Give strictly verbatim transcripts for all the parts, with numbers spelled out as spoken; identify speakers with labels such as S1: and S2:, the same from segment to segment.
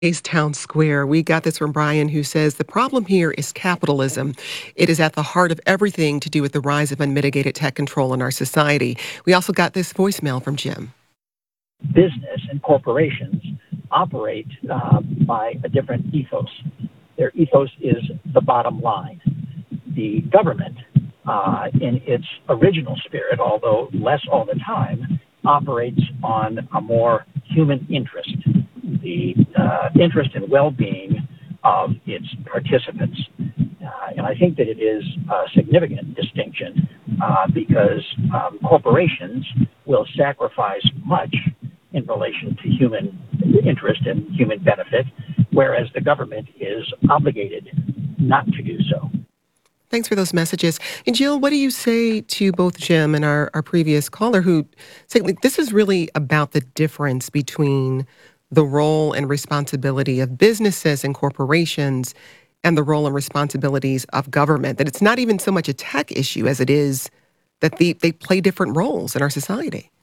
S1: East Town Square. We got this from Brian, who says the problem here is capitalism. It is at the heart of everything to do with the rise of unmitigated tech control in our society. We also got this voicemail from Jim.
S2: Business and corporations operate uh, by a different ethos. Their ethos is the bottom line. The government, uh, in its original spirit, although less all the time, operates on a more human interest, the uh, interest and well-being of its participants. Uh, and I think that it is a significant distinction uh, because um, corporations will sacrifice much in relation to human interest and human benefit, whereas the government is obligated not to do so.
S1: Thanks for those messages. And Jill, what do you say to both Jim and our, our previous caller who say, like, this is really about the difference between the role and responsibility of businesses and corporations and the role and responsibilities of government, that it's not even so much a tech issue as it is that they, they play different roles in our society?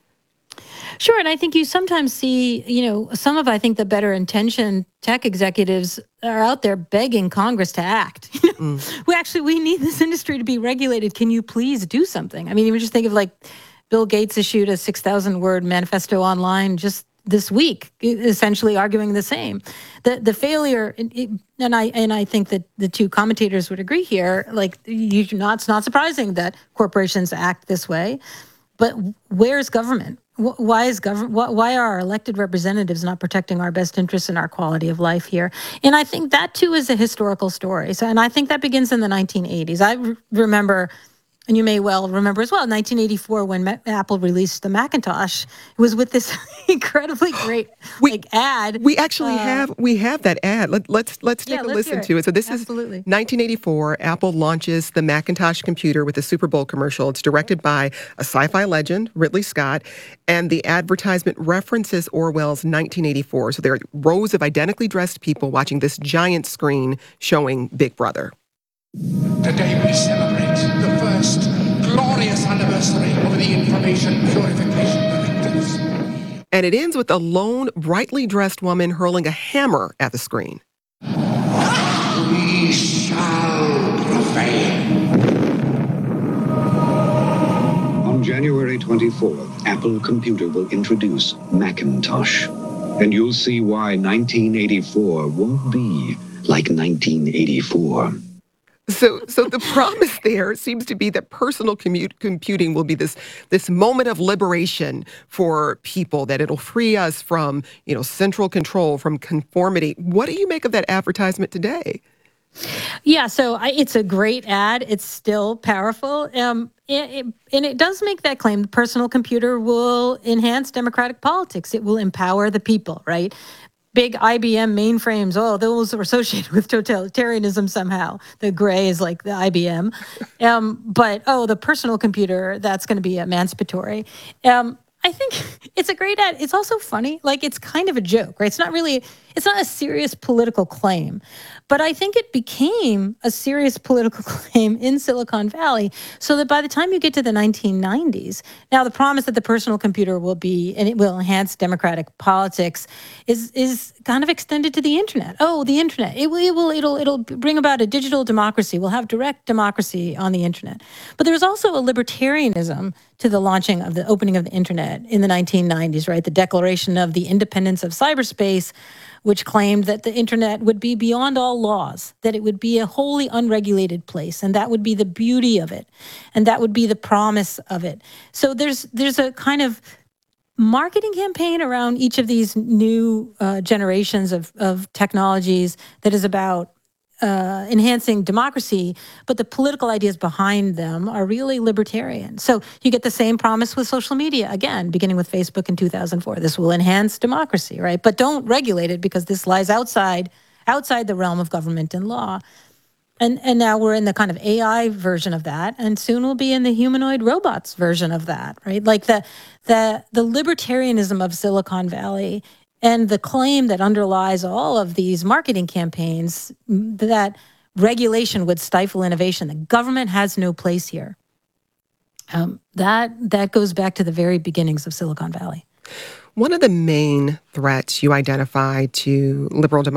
S3: Sure, and I think you sometimes see, you know, some of, I think, the better intentioned tech executives are out there begging Congress to act. You know, mm. We actually, we need this industry to be regulated. Can you please do something? I mean, even just think of like Bill Gates issued a six thousand word manifesto online just this week, essentially arguing the same. The the failure, and I and I think that the two commentators would agree here, like, you not, it's not surprising that corporations act this way, but where's government? Why is government? Why are our elected representatives not protecting our best interests and our quality of life here? And I think that too is a historical story. So, and I think that begins in the nineteen eighties. I re- remember, and you may well remember as well, nineteen eighty-four when Ma- Apple released the Macintosh. It was with this incredibly great
S1: we,
S3: like ad.
S1: We actually
S3: uh,
S1: have we have that ad. Let, let's let's take
S3: yeah,
S1: a
S3: let's
S1: listen
S3: it.
S1: to it. So this
S3: Absolutely.
S1: is nineteen eighty-four. Apple launches the Macintosh computer with a Super Bowl commercial. It's directed by a sci-fi legend, Ridley Scott, and the advertisement references Orwell's nineteen eighty-four. So there are rows of identically dressed people watching this giant screen showing Big Brother.
S4: Today we celebrate the first glorious anniversary of the Information Purification Directives.
S1: And it ends with a lone, brightly dressed woman hurling a hammer at the screen.
S4: We shall prevail.
S5: On January twenty-fourth, Apple Computer will introduce Macintosh. And you'll see why nineteen eighty-four won't be like nineteen eighty-four.
S1: So, so the promise there seems to be that personal commute, computing will be this this moment of liberation for people, that it'll free us from, you know, central control, from conformity. What do you make of that advertisement today?
S3: Yeah, so I, it's a great ad. It's still powerful. Um, it, it, and it does make that claim. The personal computer will enhance democratic politics. It will empower the people, right? Big I B M mainframes, oh, those are associated with totalitarianism somehow. The gray is like the I B M. Um, but, oh, the personal computer, that's going to be emancipatory. Um, I think it's a great ad. It's also funny. Like, it's kind of a joke, right? It's not really, it's not a serious political claim. But I think it became a serious political claim in Silicon Valley, so that by the time you get to the nineteen nineties, now the promise that the personal computer will be, and it will enhance democratic politics, is is kind of extended to the internet. Oh, the internet. It will, it will, it'll, it'll bring about a digital democracy. We'll have direct democracy on the internet. But there's also a libertarianism to the launching of the opening of the internet in the nineteen nineties, right? The Declaration of the Independence of Cyberspace, which claimed that the internet would be beyond all laws, that it would be a wholly unregulated place, and that would be the beauty of it, and that would be the promise of it. So there's there's a kind of marketing campaign around each of these new uh, generations of, of technologies that is about uh, enhancing democracy, but the political ideas behind them are really libertarian. So you get the same promise with social media, again, beginning with Facebook in two thousand four. This will enhance democracy, right? But don't regulate it because this lies outside outside the realm of government and law. And and now we're in the kind of A I version of that, and soon we'll be in the humanoid robots version of that, right? Like the the the libertarianism of Silicon Valley and the claim that underlies all of these marketing campaigns that regulation would stifle innovation, the government has no place here. Um, that that goes back to the very beginnings of Silicon Valley.
S1: One of the main threats you identify to liberal democracy